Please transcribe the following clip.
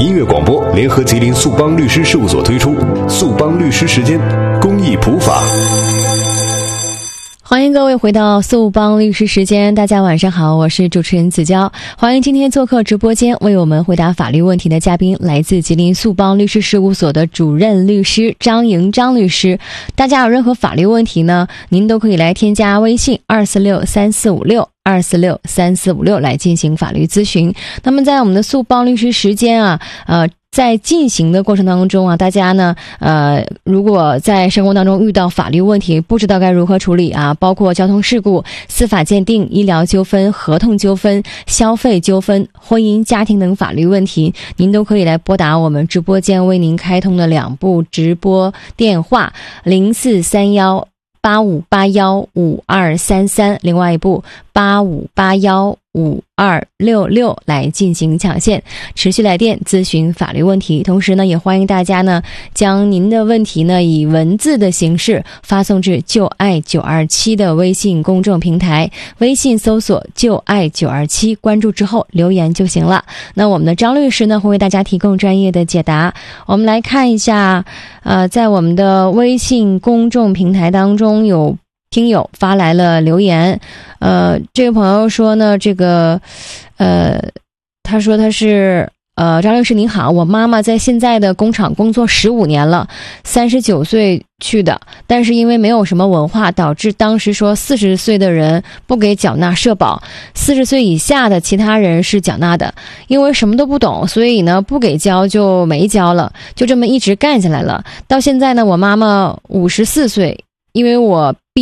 音乐广播联合吉林速邦律师事务所推出速邦律师时间公益普法。 欢迎各位回到速邦律师时间，大家晚上好，我是主持人子娇。欢迎今天做客直播间为我们回答法律问题的嘉宾，来自吉林速邦律师事务所的主任律师张莹张律师。大家有任何法律问题呢，您都可以来添加微信2463456来进行法律咨询。那么在我们的速邦律师时间在进行的过程当中啊，大家呢如果在生活当中遇到法律问题，不知道该如何处理啊，包括交通事故、司法鉴定、医疗纠纷、合同纠纷、消费纠纷、婚姻家庭等法律问题，您都可以来拨打我们直播间为您开通的2部直播电话043185815233，另外一部85815266来进行抢线，持续来电咨询法律问题。同时呢，也欢迎大家呢将您的问题呢以文字的形式发送至就爱927的微信公众平台，微信搜索就爱927，关注之后留言就行了。那我们的张律师呢会为大家提供专业的解答。我们来看一下在我们的微信公众平台当中有听友发来了留言。这位朋友说呢，他说他是张律师您好，我妈妈在现在的工厂工作15年了，39岁去的，但是因为没有什么文化，导致当时说40岁的人不给缴纳社保，40岁以下的其他人是缴纳的，因为什么都不懂，所以呢不给交就没交了，就这么一直干下来了。到现在呢，我妈妈54岁，因为我